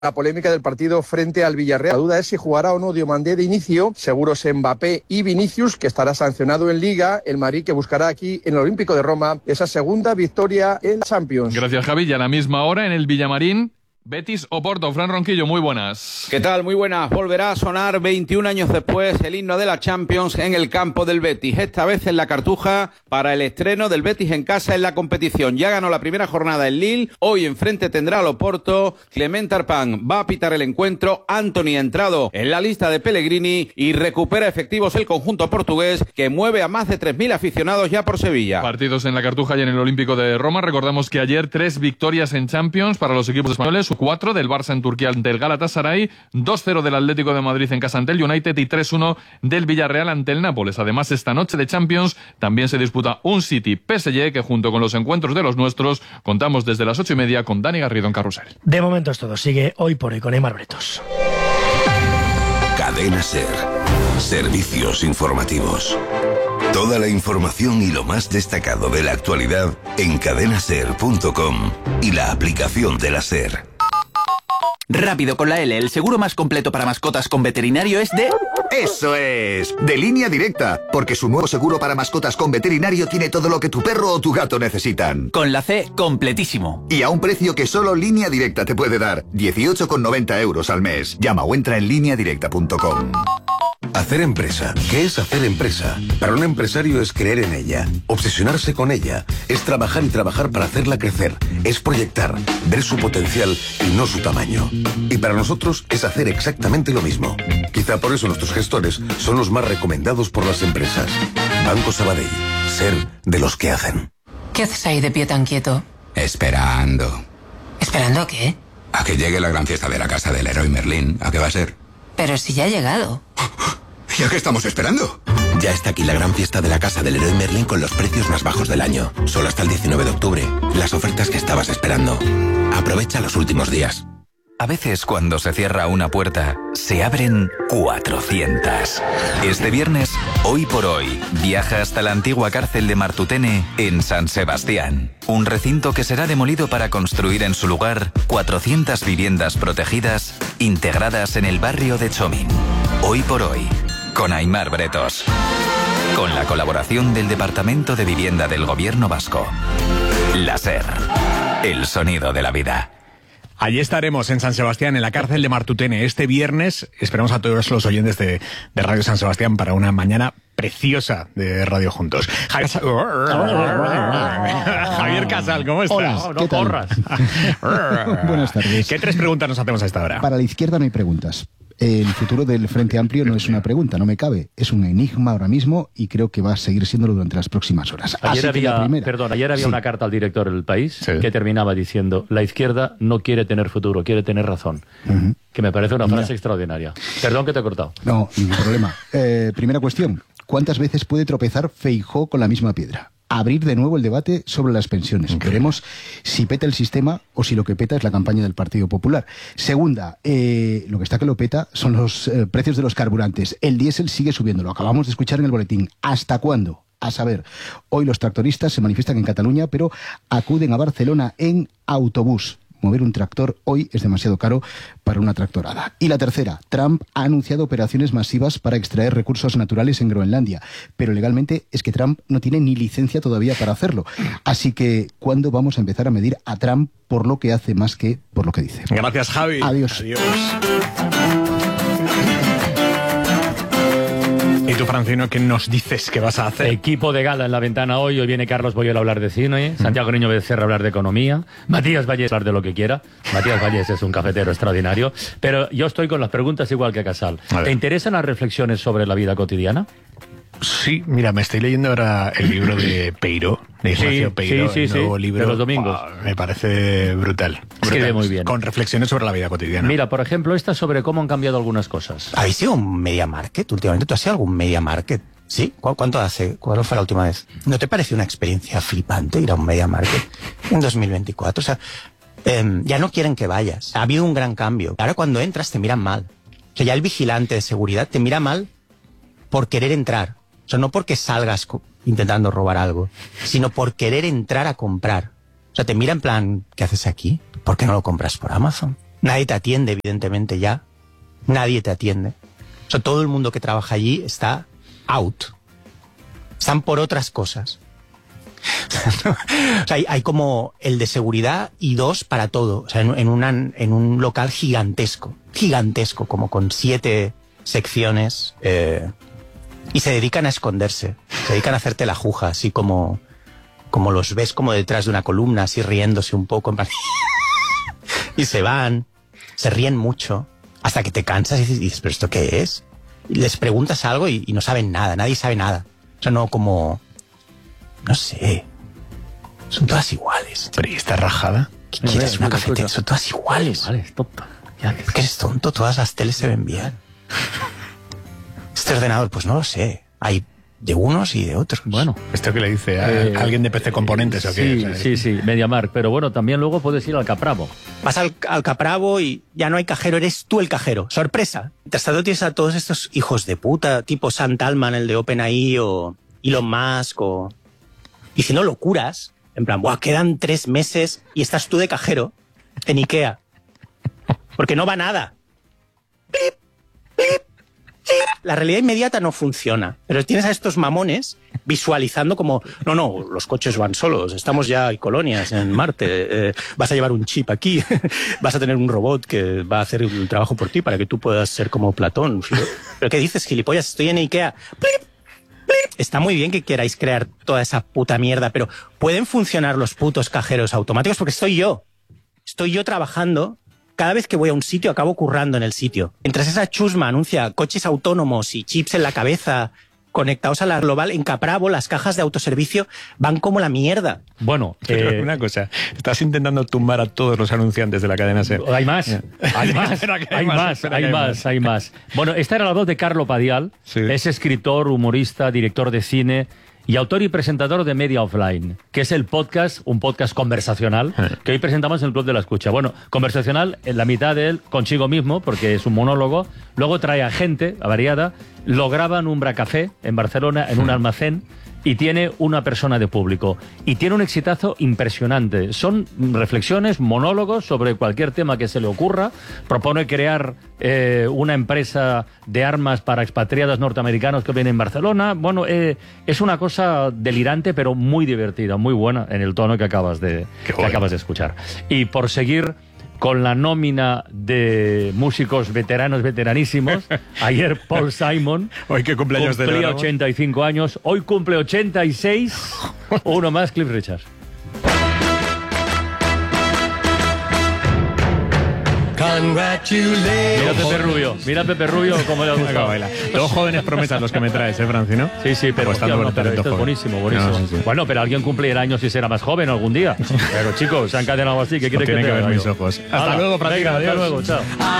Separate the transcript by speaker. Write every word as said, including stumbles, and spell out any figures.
Speaker 1: La polémica del partido frente al Villarreal. La duda es si jugará o no Diomandé de inicio. Seguros Mbappé y Vinicius, que estará sancionado en Liga. El Madrid que buscará aquí en el Olímpico de Roma esa segunda victoria en Champions.
Speaker 2: Gracias, Javi. Y a la misma hora en el Villamarín, Betis Oporto. Fran Ronquillo, muy buenas.
Speaker 3: ¿Qué tal? Muy buenas. Volverá a sonar veintiún años después el himno de la Champions en el campo del Betis. Esta vez en la Cartuja para el estreno del Betis en casa en la competición. Ya ganó la primera jornada en Lille. Hoy enfrente tendrá al Oporto. Clement Arpán va a pitar el encuentro. Anthony ha entrado en la lista de Pellegrini y recupera efectivos el conjunto portugués que mueve a más de tres mil aficionados ya por Sevilla.
Speaker 2: Partidos en la Cartuja y en el Olímpico de Roma. Recordamos que ayer tres victorias en Champions para los equipos españoles. cuatro del Barça en Turquía ante el Galatasaray, dos cero del Atlético de Madrid en casa ante el United y tres uno del Villarreal ante el Nápoles. Además, esta noche de Champions también se disputa un City P S G que junto con los encuentros de los nuestros contamos desde las ocho y media con Dani Garrido en Carrusel.
Speaker 4: De momento es todo. Sigue Hoy por Hoy con Aimar Bretos.
Speaker 5: Cadena SER. Servicios informativos. Toda la información y lo más destacado de la actualidad en cadena ser punto com y la aplicación de la SER.
Speaker 6: Rápido con la L, el seguro más completo para mascotas con veterinario es de...
Speaker 7: ¡Eso es! De Línea Directa, porque su nuevo seguro para mascotas con veterinario tiene todo lo que tu perro o tu gato necesitan.
Speaker 6: Con la C, completísimo.
Speaker 7: Y a un precio que solo Línea Directa te puede dar, dieciocho con noventa euros al mes. Llama o entra en línea directa punto com.
Speaker 5: Hacer empresa. ¿Qué es hacer empresa? Para un empresario es creer en ella, obsesionarse con ella, es trabajar y trabajar para hacerla crecer, es proyectar, ver su potencial y no su tamaño. Y para nosotros es hacer exactamente lo mismo. Quizá por eso nuestros gestores son los más recomendados por las empresas. Banco Sabadell. Ser de los que hacen.
Speaker 8: ¿Qué haces ahí de pie tan quieto?
Speaker 9: Esperando.
Speaker 8: ¿Esperando a qué?
Speaker 9: A que llegue la gran fiesta de la casa del Leroy Merlin. ¿A qué va a ser?
Speaker 8: Pero si ya ha llegado.
Speaker 9: ¿Y a qué estamos esperando?
Speaker 5: Ya está aquí la gran fiesta de la casa del Leroy Merlin con los precios más bajos del año. Solo hasta el diecinueve de octubre. Las ofertas que estabas esperando. Aprovecha los últimos días.
Speaker 10: A veces cuando se cierra una puerta, se abren cuatrocientas. Este viernes, Hoy por Hoy, viaja hasta la antigua cárcel de Martutene en San Sebastián. Un recinto que será demolido para construir en su lugar cuatrocientas viviendas protegidas integradas en el barrio de Chomin. Hoy por Hoy, con Aimar Bretos. Con la colaboración del Departamento de Vivienda del Gobierno Vasco. La SER, el sonido de la vida.
Speaker 11: Allí estaremos en San Sebastián, en la cárcel de Martutene, este viernes. Esperamos a todos los oyentes de, de Radio San Sebastián para una mañana preciosa de Radio Juntos. Javier, Javier Casal, ¿cómo estás?
Speaker 12: Hola,
Speaker 11: no,
Speaker 12: ¿qué
Speaker 11: no
Speaker 12: tal?
Speaker 11: corras.
Speaker 12: Buenas tardes.
Speaker 11: ¿Qué tres preguntas nos hacemos a esta hora?
Speaker 12: Para la izquierda no hay preguntas. El futuro del Frente Amplio no es una pregunta, no me cabe. Es un enigma ahora mismo y creo que va a seguir siéndolo durante las próximas horas.
Speaker 13: Ayer
Speaker 12: Así que
Speaker 13: había,
Speaker 12: la primera,
Speaker 13: perdón, ayer había
Speaker 12: sí.
Speaker 13: una carta al director del País
Speaker 12: Sí.
Speaker 13: que terminaba diciendo: la izquierda no quiere tener futuro, quiere tener razón.
Speaker 12: Uh-huh.
Speaker 13: Que me parece una frase
Speaker 12: Mira.
Speaker 13: extraordinaria. Perdón que te he cortado.
Speaker 12: No, ningún problema. Eh, primera cuestión. ¿Cuántas veces puede tropezar Feijóo con la misma piedra? Abrir de nuevo el debate sobre las pensiones. Okay. Veremos si peta el sistema o si lo que peta es la campaña del Partido Popular. Segunda, eh, lo que está que lo peta son los eh, precios de los carburantes. El diésel sigue subiendo, lo acabamos de escuchar en el boletín. ¿Hasta cuándo? A saber, hoy los tractoristas se manifiestan en Cataluña, pero acuden a Barcelona en autobús. Mover un tractor hoy es demasiado caro para una tractorada. Y la tercera, Trump ha anunciado operaciones masivas para extraer recursos naturales en Groenlandia, pero legalmente es que Trump no tiene ni licencia todavía para hacerlo. Así que, ¿cuándo vamos a empezar a medir a Trump por lo que hace más que por lo que dice?
Speaker 11: Gracias, Javi.
Speaker 12: Adiós.
Speaker 11: Adiós. ¿Y tú, Francino, qué nos dices que vas a hacer?
Speaker 13: Equipo de gala en la ventana hoy. Hoy viene Carlos Boyel a hablar de cine, Santiago Niño Becerra a hablar de economía, Matías Vallés a hablar de lo que quiera. Matías Vallés es un cafetero extraordinario. Pero yo estoy con las preguntas igual que Casal. ¿Te interesan las reflexiones sobre la vida cotidiana?
Speaker 11: Sí, mira, me estoy leyendo ahora el libro de Peiró, de Ignacio
Speaker 13: Sí,
Speaker 11: Peiró,
Speaker 13: sí, sí,
Speaker 11: el nuevo
Speaker 13: sí,
Speaker 11: libro.
Speaker 13: de los domingos.
Speaker 11: Oh, me parece brutal.
Speaker 13: Escribe
Speaker 11: brutal.
Speaker 13: muy bien.
Speaker 11: Con reflexiones sobre la vida cotidiana.
Speaker 13: Mira, por ejemplo, esta sobre cómo han cambiado algunas cosas.
Speaker 14: ¿Habéis sido un media market últimamente? ¿Tú has sido algún media market? ¿Sí? ¿Cu- ¿Cuánto hace? ¿Cuándo fue la última vez? ¿No te pareció una experiencia flipante ir a un media market en dos mil veinticuatro? O sea, eh, ya no quieren que vayas. Ha habido un gran cambio. Ahora cuando entras te miran mal. O sea, ya el vigilante de seguridad te mira mal por querer entrar. O sea, no porque salgas co- intentando robar algo, sino por querer entrar a comprar. O sea, te mira en plan, ¿qué haces aquí? ¿Por qué no lo compras por Amazon? Nadie te atiende, evidentemente, ya. Nadie te atiende. O sea, todo el mundo que trabaja allí está out. Están por otras cosas. O sea, hay, hay como el de seguridad y dos para todo. O sea, en, en, una, en un local gigantesco. Gigantesco, como con siete secciones. Eh, y se dedican a esconderse. Se dedican a hacerte la juja, así como, como los ves como detrás de una columna, así riéndose un poco. En plan, y se van. Se ríen mucho. Hasta que te cansas y dices, ¿pero esto qué es? Y les preguntas algo y, y no saben nada. Nadie sabe nada. O sea, no como... No sé. Son todas iguales.
Speaker 11: Pero ¿y esta rajada?
Speaker 14: ¿Qué quieres? Una cafetería. Son todas iguales.
Speaker 13: Vale, tonto.
Speaker 14: Ya, ¿por qué eres tonto? Todas las teles se ven bien. Este ordenador, pues no lo sé. Hay de unos y de otros.
Speaker 13: Bueno.
Speaker 11: ¿Esto que le dice a
Speaker 13: Eh,
Speaker 11: alguien de P C Componentes o qué?
Speaker 13: Sí,
Speaker 11: O sea,
Speaker 13: sí, sí, MediaMarkt. Pero bueno, también luego puedes ir al Capravo.
Speaker 14: Vas al, al Capravo y ya no hay cajero, eres tú el cajero. ¡Sorpresa! Mientras tanto tienes a todos estos hijos de puta, tipo Sam Altman, el de OpenAI, o Elon Musk, o... diciendo locuras. En plan, buah, quedan tres meses y estás tú de cajero en Ikea. Porque no va nada. Plip, plip, plip. La realidad inmediata no funciona. Pero tienes a estos mamones visualizando como, no, no, los coches van solos, estamos ya, hay colonias en Marte, eh, vas a llevar un chip aquí, vas a tener un robot que va a hacer el trabajo por ti para que tú puedas ser como Platón. ¿Pero qué dices, gilipollas? Estoy en Ikea. ¡Plip! ¡Plip! Está muy bien que queráis crear toda esa puta mierda, pero ¿pueden funcionar los putos cajeros automáticos? Porque estoy yo. Estoy yo trabajando. Cada vez que voy a un sitio acabo currando en el sitio. Mientras esa chusma anuncia coches autónomos y chips en la cabeza conectados a la global, en Capravo las cajas de autoservicio van como la mierda.
Speaker 13: Bueno,
Speaker 11: pero
Speaker 13: eh,
Speaker 11: una cosa, estás intentando tumbar a todos los anunciantes de la cadena SER.
Speaker 13: Hay más, hay más,
Speaker 11: Espera que
Speaker 13: hay más,
Speaker 11: espera
Speaker 13: hay
Speaker 11: que
Speaker 13: más, hay más. Bueno, esta era la voz de Carlo Padial,
Speaker 11: Sí.
Speaker 13: es escritor, humorista, director de cine y autor y presentador de Media Offline, que es el podcast, un podcast conversacional, que hoy presentamos en el Club de la Escucha. Bueno, conversacional, en la mitad de él consigo mismo, porque es un monólogo, luego trae a gente, a variada, lo graba en un bracafé en Barcelona, en un almacén, y tiene una persona de público. Y tiene un exitazo impresionante. Son reflexiones, monólogos sobre cualquier tema que se le ocurra. Propone crear eh, una empresa de armas para expatriados norteamericanos que vienen en Barcelona. Bueno, eh, es una cosa delirante, pero muy divertida, muy buena en el tono que acabas de, que
Speaker 11: bueno.
Speaker 13: acabas de escuchar. Y por seguir con la nómina de músicos veteranos, veteranísimos. Ayer Paul Simon
Speaker 11: hoy que cumpleaños de
Speaker 13: cumplía ochenta y cinco años, hoy cumple ochenta y seis, uno más, Cliff Richard. Mira Pepe Rubio, mira Pepe Rubio como le ha gustado.
Speaker 11: Todos jóvenes promesas los que me traes, ¿eh, Franci, no?
Speaker 13: Sí, sí, pero, hostia, no, pero esto es buenísimo, buenísimo.
Speaker 11: No, sí, sí.
Speaker 13: Bueno, pero alguien cumple el año si será más joven algún día. Pero chicos, se han encadenado así, ¿qué quiere que te
Speaker 11: Tienen que ver
Speaker 13: haga
Speaker 11: mis
Speaker 13: yo?
Speaker 11: ojos. Hasta
Speaker 13: Hala,
Speaker 11: luego, Francisco.
Speaker 13: venga, hasta
Speaker 11: Adiós.
Speaker 13: luego, chao.